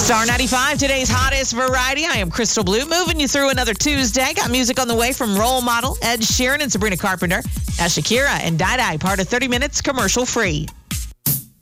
Star 95, today's hottest variety. I am Crystal Blue, moving you through another Tuesday. Got music on the way from Role Model, Ed Sheeran, and Sabrina Carpenter. As Shakira and Die Die, part of 30 Minutes commercial free.